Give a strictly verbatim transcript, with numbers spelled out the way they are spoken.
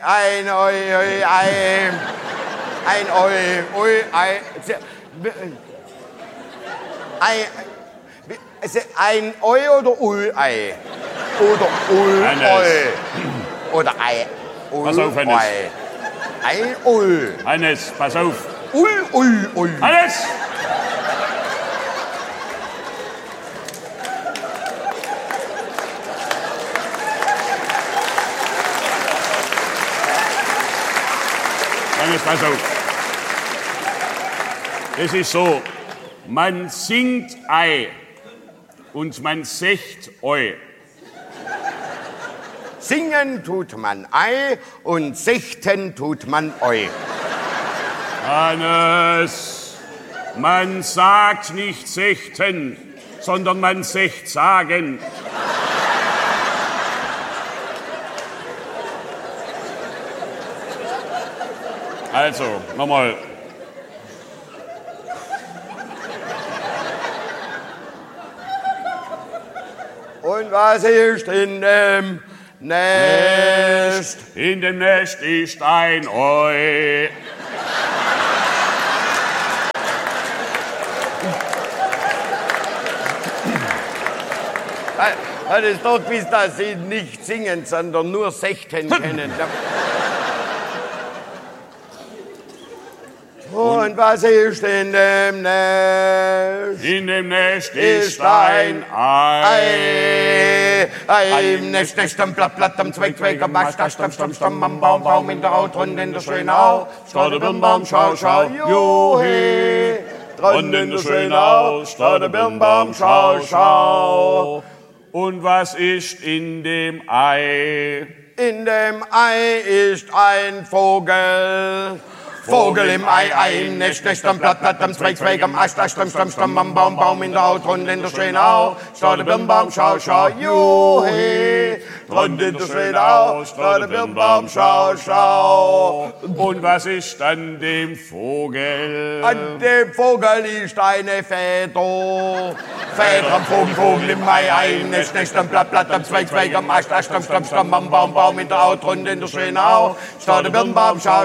Ein Oi, Oi, Ei. Ein Oi, Oi, Ei. Ein, ein Oi oder Ui, Ei? Oder Ui, Ei? Oder Ei? Ui, Pass auf, Hannes. Ei. Ein Ui. Hannes, pass auf. Ui, Ui, Ui. Hannes! Hannes, pass auf. Es ist so, man singt Ei und man secht Eu. Singen tut man Ei und sechten tut man Eu. Hannes, man sagt nicht sechten, sondern man secht sagen. Also, nochmal. Und was ist in dem Nest? In dem Nest ist ein Eu. Das ist doch bis, dass Sie nicht singen, sondern nur sechten können. Und was ist in dem Nest? In dem Nest ist ein Ei. Ei im Nest, Nest am Blatt, Blatt am Zweig, Zweig am Ast, Ast am Stamm, Stamm am Baum, Baum in der Haut, Rund in der Schönau. Stade Birnbaum, Schau, Schau, Juhe. Rund in der Schönau, Stade Birnbaum, Schau, Schau. Und was ist in dem Ei? In dem Ei ist ein Vogel. Vogel im Ei, Ei im Nest, Nest am Blatt, Blatt am Zweig, Zweig am Ast, Ast am Stamm, Stamm am Baum, Baum in der Haut, Rund in der Schönau. Stade Birnbaum, Schau, Schau, Juhe. Rund in der Schönau, Stade Birnbaum, Schau, Schau. Und was ist an dem Vogel? An dem Vogel ist eine Feder. Feder am Vogel, Vogel im Ei, Ei im Nest, Nest am Blatt, Blatt am Zweig, Zweig am Ast, Ast am Stamm, Stamm am Baum, Baum in der Haut, Rund in der Schönau. Stade Birnbaum, Schau,